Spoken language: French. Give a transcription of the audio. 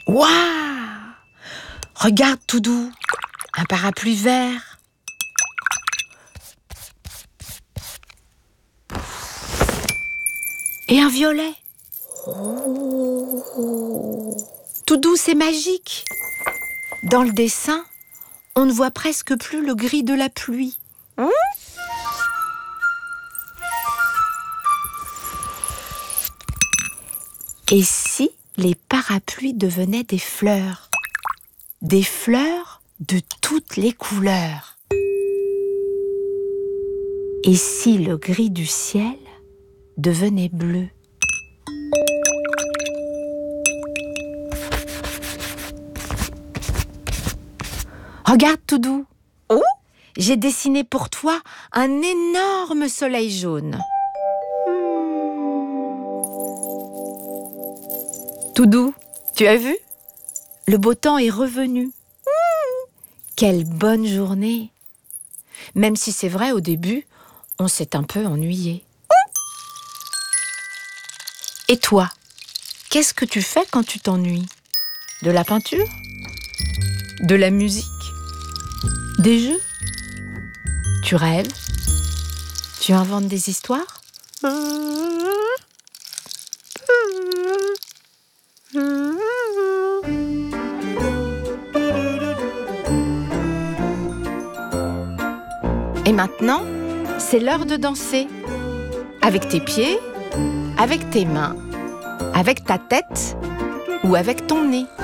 Waouh! Regarde, Toudou, un parapluie vert. Et un violet. Toudou, c'est magique. Dans le dessin, on ne voit presque plus le gris de la pluie. Et si les parapluies devenaient des fleurs? Des fleurs de toutes les couleurs. Et si le gris du ciel devenait bleu? Regarde, Toudou. Oh! J'ai dessiné pour toi un énorme soleil jaune. Toudou, tu as vu? Le beau temps est revenu. Quelle bonne journée! Même si c'est vrai, au début, on s'est un peu ennuyé. Et toi, qu'est-ce que tu fais quand tu t'ennuies? De la peinture? De la musique? Des jeux? Tu rêves? Tu inventes des histoires? Et maintenant, c'est l'heure de danser. Avec tes pieds, avec tes mains, avec ta tête ou avec ton nez.